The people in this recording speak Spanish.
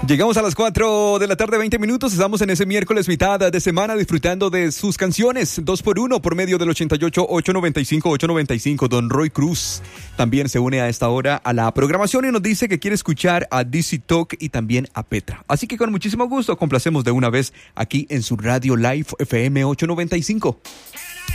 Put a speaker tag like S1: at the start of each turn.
S1: Llegamos a las 4 de la tarde, 20 minutos. Estamos en ese miércoles mitad de semana disfrutando de sus canciones 2x1 por medio del 88-895-895. Don Roy Cruz también se une a esta hora a la programación y nos dice que quiere escuchar a DC Talk y también a Petra. Así que con muchísimo gusto complacemos de una vez aquí en su radio live FM 895.